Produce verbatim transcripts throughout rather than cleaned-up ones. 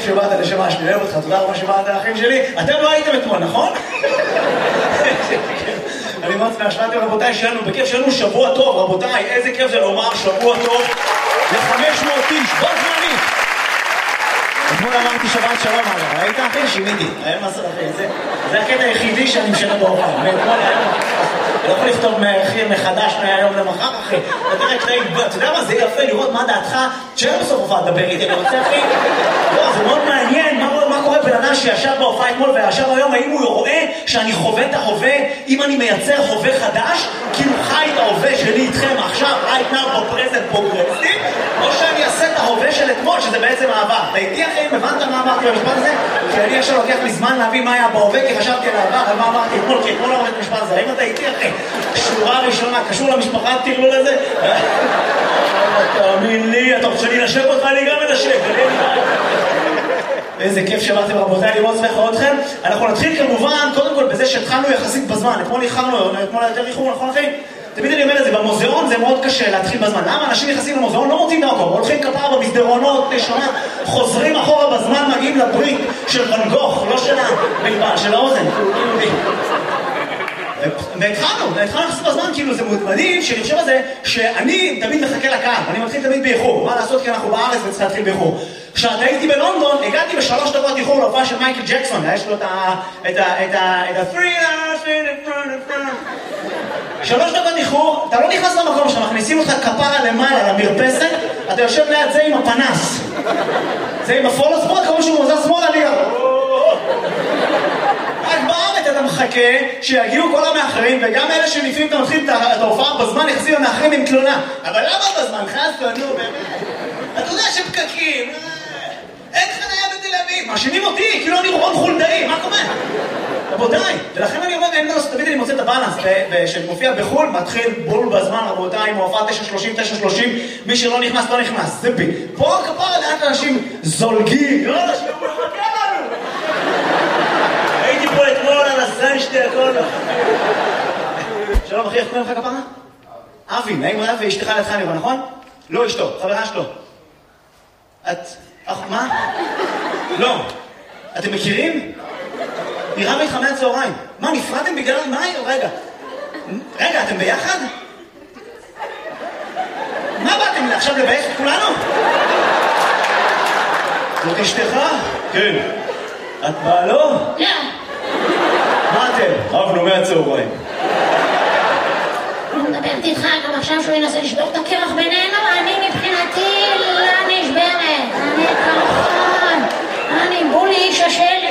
שבאת לשמה שלי, אוהב אותך, תודה רבה שבאת האחים שלי. אתם לא הייתם אתמול, נכון? אני מאוד שמח שבאתם רבותיי, שלנו בכיף, שלנו שבוע טוב, רבותיי, איזה כיף זה לומר שבוע טוב ל-חמש מאות איש, בוא זמנית. אתמול אמרתי שבת שלום, אגב, ראית אחי? שימיתי, היה מסר אחי, זה הקטע היחידי שאני משנה בהופעה, ואתמול היום, אני לא יכול לכתוב מחדש מהיום למחר, אחי, אתה יודע מה, זה יפה לראות מה דעתך, שאין בסוף הופעה לדבר איתי, אני רוצה אחי, לא, זה מאוד מעניין, מה קורה בן אדם שישב בהופעה אתמול וישב היום, האם הוא רואה שאני חווה את ההווה, אם אני מייצר חווה חדש, כאילו חי את ההווה שלי איתכם עכשיו, right now, בפרזנט פרוגרסיב, או שאני אעשה את ההווה של אתמול, שזה בעצם העבר. ואיתי אחי, הבנת מה אמרתי במשפט הזה? כי אני עכשיו לוקח לי זמן להבין מה היה בהווה, כי חשבתי על העבר, על מה אמרתי אתמול, כי אתמול אמרתי את המשפט הזה. האם אתה איתי אחי? שורה ראשונה, קשור למשפחה, תראו לזה? תאמין לי, אתה רוצה שאני נשב אותך, אני גם מנשב. איזה כיף שבאתם רבותיי, אני מאוד שמח לראות אתכם. אנחנו נתחיל כמובן, קודם כל בזה שהתחלנו יחסית בזמן. אתמול איחרנו, אתמול יותר איחור, נכון אחי? תמיד אני אומר את זה, במוזיאון זה מאוד קשה להתחיל בזמן. למה אנשים נכנסים למוזיאון, לא מוצאים דרכו, הולכים כפרה במסדרונות, נשמה, חוזרים אחורה בזמן, מגיעים לברית של ון גוך, לא של הבלבן, של האוזן. והתחלנו, והתחלנו לחסות בזמן, כאילו זה מדהים, שאני חושב על זה, שאני תמיד מחכה לקהל, אני מתחיל תמיד באיחור, מה לעשות כי אנחנו בארץ וצריך להתחיל באיחור. כשאתה הייתי בלונדון, הגעתי בשלוש דקות איחור להופעה של מייקל ג'קסון, יש לו את ה... את ה... את ה... את ה... שלוש דקות איחור, אתה לא נכנס למקום שלך, מכניסים אותך כפרה למעלה למרפסת, אתה יושב ליד זה עם הפנס. זה עם הפולו ספורט, כמו שהוא מוזר שמאל עליה. רק בארץ אתה מחכה שיגיעו כל המאחרים, וגם אלה שלפעמים אתה מתחיל את ההופעה בזמן, יחסים המאחרים עם תלונה. אבל למה בזמן? חסת, נו, באמת. אתה יודע שפקקים, אין חניה בתל אביב, מאשימים אותי, כאילו אני רון חולדאי, מה קורה? רבותיי, ולכן אני אומר, אין מנוס, תמיד אני מוצא את הבאלנס, ושמופיע בחול, מתחיל בול בזמן, רבותיי, מופע תשע שלושים, תשע שלושים, מי שלא נכנס, לא נכנס, זה בי. פה כפרה לאט אנשים זולגים, לא אנשים, הוא מחכה לנו. הייתי פה אתמול על הסן שתי הכל. שלום אחי, איך קוראים לך כפרה? אבי, נעים רב, ואשתך לידך נראה, נכון? לא אשתו, חברה שלו. את... מה? לא. אתם מכירים? נראה לי חמי הצהריים. מה, נפרדתם בגלל מה? רגע. רגע, אתם ביחד? מה באתם עכשיו לבייך את כולנו? זאת אשתך? כן. את בעלו? לא. מה אתם? אהבנו מהצהריים. אני מדברת איתך גם עכשיו שהוא ינסה לשבור את הקרח בינינו, אני מבחינתי לא נשברת. אני כמובן. אני בולי איש השלג.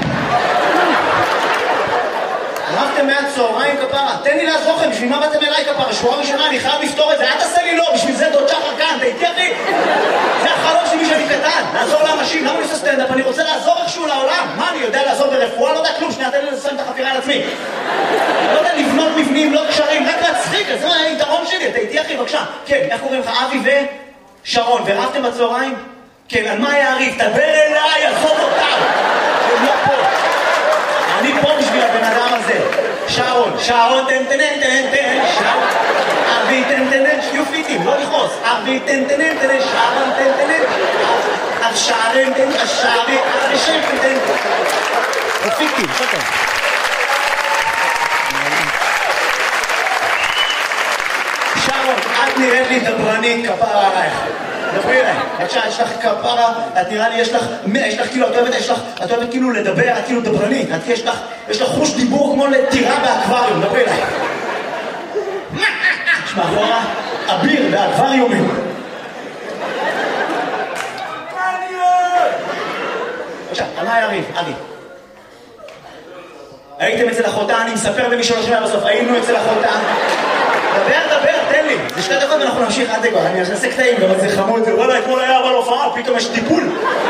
אהבתם מהצהריים כפרה, תן לי לעזור לכם, בשביל מה באתם אליי כפרה? שורה ראשונה, אני חייב לפתור את זה, אל תעשה לי לא, בשביל זה דוד שחר כאן, תהייתי אחי? זה החלום שלי שאני קטן, לעזור לאנשים, למה אני עושה סטנדאפ? אני רוצה לעזור איכשהו לעולם, מה אני יודע לעזור ברפואה? לא יודע כלום, שנייה, תן לי לסיים את החפירה על עצמי. לא יודע לבנות מבנים, לא קשרים, רק להצחיק, זה מה היתרון שלי, תהייתי אחי, בבקשה. כן, איך קוראים לך? אבי ושרון, ורבתם בצהריים? כן, על מה היה הריב? תדבר אליי, עזוב אותם. הם לא פה. אני פה בשביל הבן אדם הזה. שרון, שרון, תן תן תן תן, שרון. אבי תן תן תן, יופיטים, לא לכעוס. אבי תן תן תן, שרון תן תן תן. אב שרון תן, אשרי, אבי שם תן תן. יופיטים, שוקר. שרון, את נראית לי דברנית כפרה עלייך. דברי אליי, בבקשה, יש לך כפרה, את נראה לי, יש לך, יש לך כאילו, את אוהבת, יש לך, את אוהבת כאילו לדבר, את כאילו דברנית, את יש לך, יש לך חוש דיבור כמו לטירה באקווריום, דברי אליי. יש מאחורה, אביר באקווריומים. בבקשה, על מה היה ריב? אבי. הייתם אצל אחותה, אני מספר למי שלא שומע בסוף, היינו אצל אחותה. דבר, דבר, תן לי. זה שתי דקות ואנחנו נמשיך עד כבר. אני אעשה קטעים, גם זה חמוד. וואלה, אתמול היה אבל הופעה, פתאום יש טיפול.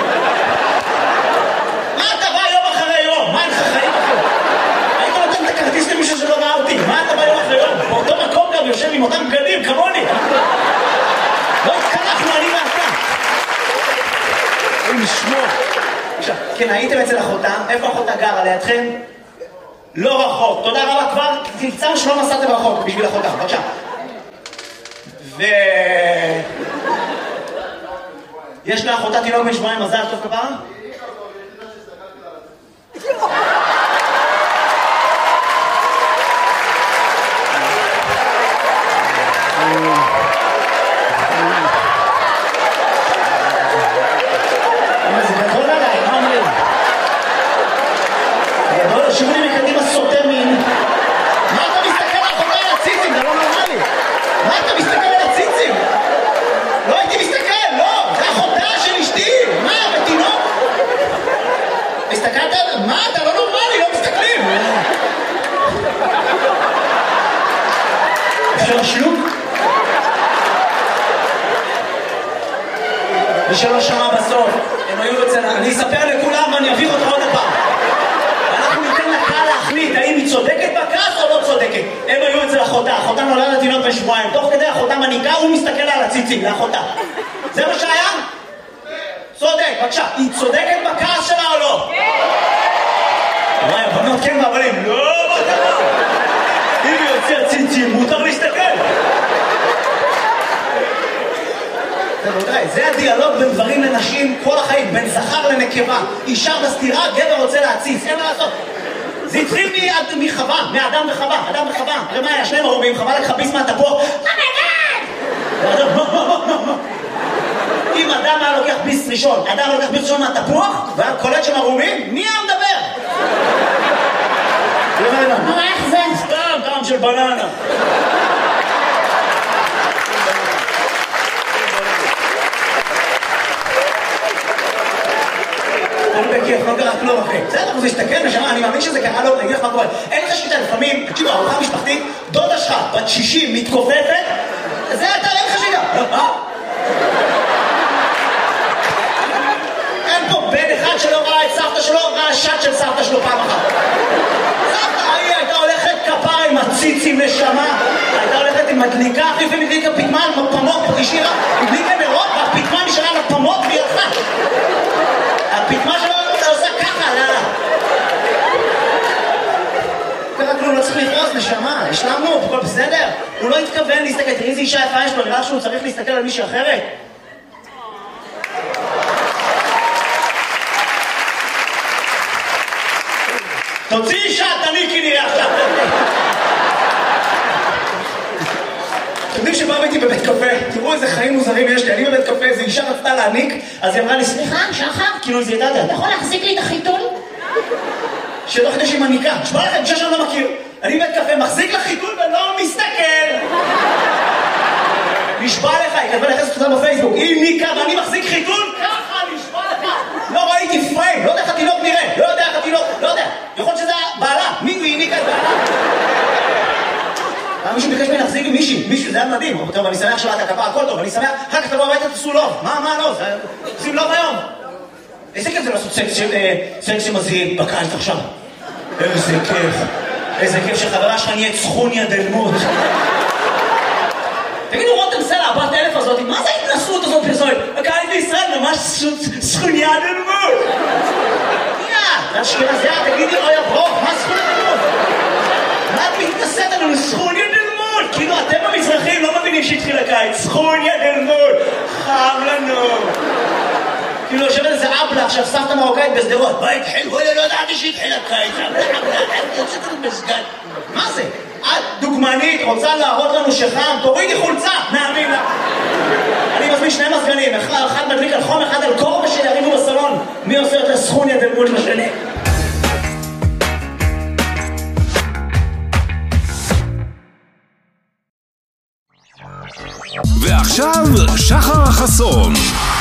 מה אתה בא יום אחרי יום? מה אין לך חיים אחרי? היית נותן את הכרטיס למישהו שלא ראה אותי. מה אתה בא יום אחרי יום? באותו מקום גם יושב עם אותם בגדים, כמוני. לא התקלחנו, אני ואתה. אין לשמור. עכשיו, כן, הייתם אצל אחותה. איפה אחותה גרה? לידכם? לא רחוק, תודה רבה כבר, תמצאנו שלא נסעתם רחוק בשביל אחותה, בבקשה. ו... יש לאחותה תינוק בן שבועיים, מזל טוב כפרה? מי שלא שמע בסוף, הם היו אצל... אני אספר לכולם ואני אביך אותך עוד הפעם. אנחנו ניתן לקהל להחליט האם היא צודקת בכעס או לא צודקת. הם היו אצל אחותה, אחותה נולדה לתינוק בן שבועיים. תוך כדי אחותה מניקה, הוא מסתכל על הציצים, לאחותה. זה מה שהיה? צודק, בבקשה. היא צודקת בכעס שלה או לא? וואי, הבנות כן והבנים. לא, מה קרה? אם היא יוצא ציצים, מותר להסתכל. רבותיי, זה הדיאלוג בין גברים לנשים כל החיים, בין זכר לנקבה. אישה בסתירה, גבר רוצה להציץ, אין מה לעשות. זה התחיל מחווה, מאדם וחווה, אדם וחווה. הרי מה היה? שניהם ערומים, חווה לקחה ביס מהתפוח. אומייגאד! אם אדם היה לוקח ביס ראשון, אדם לוקח ביס ראשון מהתפוח, והיה קולט שהם ערומים, מי היה מדבר? מה איך זה? סתם, טעם של בננה. בכיף, לא קרה כלום אחי. בסדר, זה השתכן ושמע, אני מאמין שזה קרה לו, אני אגיד לך מה קורה. אין לך שליטה, לפעמים, תקשיבו, ארוחה משפחתית, דודה שלך, בת שישים, מתכופפת, זה אתה, אין לך שליטה. אין פה בן אחד שלא ראה את סבתא שלו, ראה שט של סבתא שלו פעם אחת. סבתא, היא הייתה הולכת כפרה עם הציצים נשמה, הייתה הולכת עם מדליקה, אחרי לפעמים הדליקה פטמה על פמות, השאירה, הדליקה נרות, והפטמה נשארה על הפמות והיא הלכה. הפטמה שלו עושה ככה, לאללה. קרה כלום, לא צריך לפרוס, נשמה, השלמנו, הכל בסדר. הוא לא התכוון להסתכל, תראי איזה אישה יפה יש לו, נראה שהוא צריך להסתכל על מישהי אחרת. תוציא אישה, תניקי נראה עכשיו. אתם יודעים שבאו איתי בבית קפה, תראו איזה חיים מוזרים יש לי, אני בבית קפה, איזו אישה רצתה להניק, אז היא אמרה לי, סליחה, שחר? כאילו זה ידעת, אתה יכול להחזיק לי את החיתול? שלא חדש שהיא מניקה, שמה לכם, אישה שאני לא מכיר, אני בבית קפה, מחזיק לך חיתול ולא מסתכל. נשבע לך, היא כתבה לחסת אותה בפייסבוק, היא ניקה ואני מחזיק חיתול, ככה, נשבע לך. לא ראיתי פריים, לא יודע איך התינוק נראה, לא יודע איך התינוק, לא יודע, יכול שזה בעלה, מי היא ניקה את בעלה. מישהו ביקש ממני להחזיק עם מישהי, מישהו, זה היה מדהים, טוב, אני שמח שבאת הכפה, הכל טוב, אני שמח, אחר כך תבוא הביתה תעשו לוב, מה, מה לא, עושים לוב היום. איזה כיף זה לעשות סקס שמזיעים בקיץ עכשיו. איזה כיף, איזה כיף שחברה שלך נהיית סכוניה דלמות. תגידו, רותם סלע, הבת אלף הזאת, מה זה ההתנסות הזאת פרסומת? הקיץ בישראל ממש סכוניה דלמות. יא, זה אשכנזיה, תגידי, אוי הברוק, מה סכוניה דלמות? מה את מתנסית עלינו? סכוניה דלמות! כאילו אתם המזרחים לא מבינים שהתחיל הקיץ. סכוניה דלמות! חם לנו! כאילו יושבת איזה אבלה עכשיו סבתא מרוקאית בסדרות. מה התחיל? וואלה לא ידעתי שהתחיל הקיץ. יוצאת לנו מסגד. מה זה? את דוגמנית, רוצה להראות לנו שחם? תורידי חולצה! נאמין לה! אני מזמין שני מזגנים, אחד מדליק על חום, אחד על קור ושיריבו בסלון. מי עושה יותר סכוניה דלמות לשני? ועכשיו שחר חסון.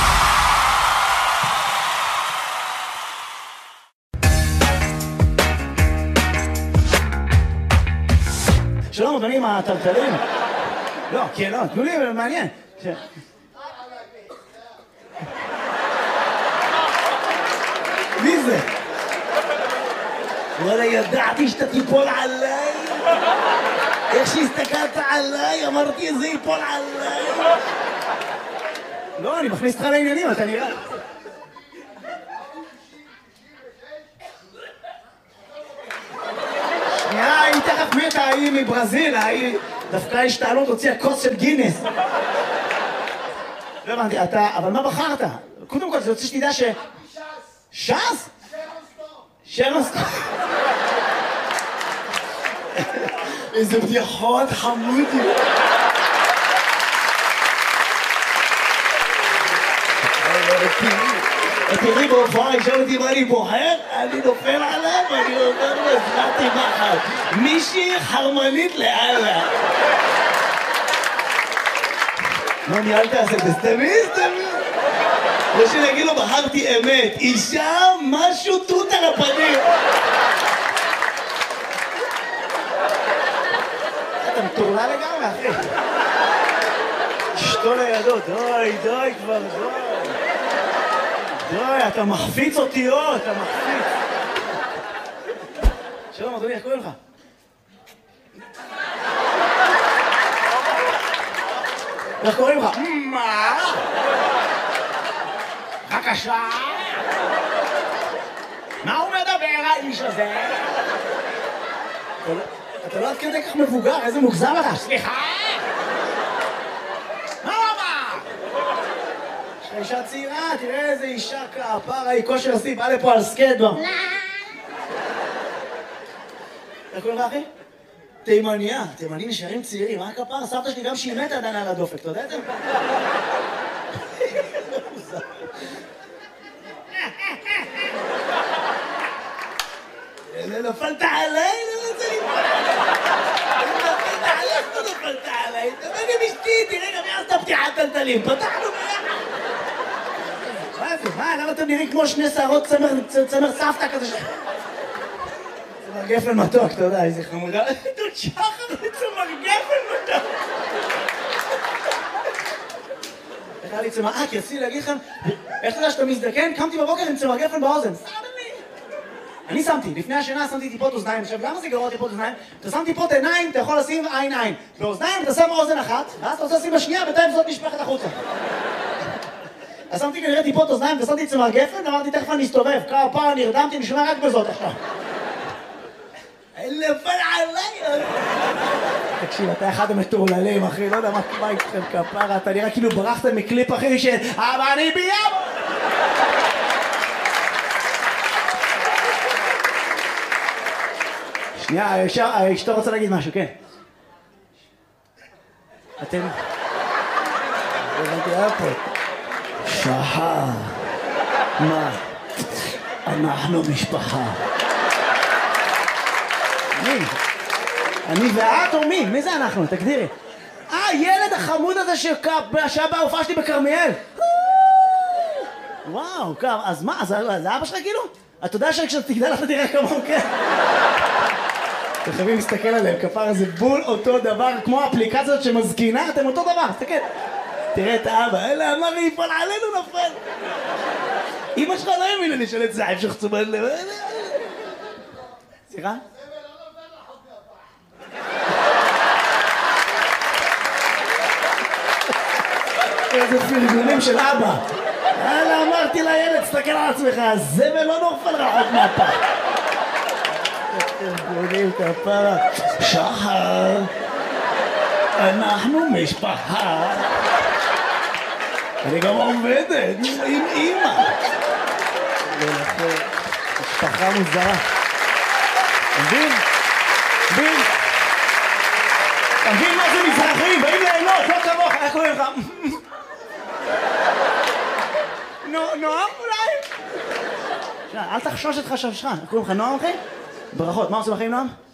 שלום הבנים הטלטלים. לא, כן, לא, תנו לי, מעניין. מי זה? וואלה, ידעתי שאתה תיפול עליי. איך שהסתכלת עליי, אמרתי איזה ייפול עליי. לא, אני מכניס אותך לעניינים, אתה נראה. שנייה, היא תכף מתה, היא מברזיל, היא דווקא השתעלות הוציאה כוס של גינס. לא הבנתי, אתה, אבל מה בחרת? קודם כל, זה רוצה שתדע ש... ש"ס? שרון סטון. איזה בדיחות חמודי. תראי בהופעה, ישאל אותי מה אני בוחר, אני נופל עליו, אני אומר לו, הזמנתי מחר. מישהי חרמנית לאללה. מה ניהלת עשה? תסתמי, תסתמי. או שנגיד לו, בחרתי אמת. אישה, משהו תות על הפנים. אתה מטורלה לגמרי, אחי. אשתו לידו, די, די כבר, די. די, אתה מחפיץ אותיות, אתה מחפיץ. שלום, אדוני, איך קוראים לך? איך קוראים לך? מה? בבקשה? מה הוא מדבר, האיש הזה? אתה לא עד כדי כך מבוגר, איזה מוגזם לך? סליחה? מה הוא אמר? יש לך אישה צעירה, תראה איזה אישה כפרה, היא כושר השיא, בא לפה על סקייטבורד. איך קוראים לך, אחי? תימניה, תימנים נשארים צעירים, מה הכפרה? סבתא שלי גם שהיא מתה עדיין על הדופק, אתה יודע את זה? נפלת עליי, לא רוצה ליפול עליי. נפלת עליי, לא נפלת עליי. תבוא גם אשתי, תראה גם יעשת פתיחת טלטלים. פתחנו ביחד. מה זה? מה? למה אתם נראים כמו שני שערות צמר סבתא כזה ש... צמר גפן מתוק, אתה יודע, איזה חמודה. דוד שחר לצמר גפן מתוק. איך היה לי צמר... אה, כי רציתי להגיד לכם, איך אתה יודע שאתה מזדקן? קמתי בבוקר עם צמר גפן באוזן. אני שמתי, לפני השינה שמתי טיפות אוזניים. עכשיו, למה זה גרוע טיפות אוזניים? אתה שם טיפות עיניים, אתה יכול לשים עין עין. באוזניים אתה שם אוזן אחת, ואז אתה רוצה לשים בשנייה, בינתיים זאת נשפכת החוצה. אז שמתי כנראה טיפות אוזניים, ושמתי צמר גפן, אמרתי, תכף אני אסתובב. כפרה, נרדמתי, אני שומע רק בזאת עכשיו. נפל עליי! תקשיב, אתה אחד המטורללים, אחי, לא יודע מה איתכם כפרה, אתה נראה כאילו ברחת מקליפ, אחי, של אבל אני ביאבו! שנייה, אשתו רוצה להגיד משהו, כן. אתם... הבנתי, היה פה. שחר. מה? אנחנו משפחה. מי? אני ואת או מי? מי זה אנחנו? תגדירי. אה, ילד החמוד הזה שהיה בהופעה שלי בכרמיאל. וואו, אז מה? זה אבא שלך כאילו? אתה יודע שכשאתה תגדל אתה תראה כמוהו, כן? אתם חייבים להסתכל עליהם, כפרה זה בול אותו דבר, כמו האפליקציות שמזקינה, אתם אותו דבר, תסתכל. תראה את האבא, אלה אמר לי, יפול עלינו נפל. אמא שלך לא האמינה לי של את זה, המשך תשומת לב. סליחה? איזה פרגונים של אבא. אלה אמרתי לילד, תסתכל על עצמך, הזבל לא נופל רחוק מהפח. ארגונים כפרה, שחר, אנחנו משפחה. אני גם עובדת עם אמא. משפחה מוזרה. מבין? מבין? מבין מה זה מזרחים? באים ליהנות, לא כמוך, איך קוראים לך? נועם אולי? אל תחשוש את חשבשך, איך קוראים לך נועם אחי? ברכות, מה עושים לכם נועם?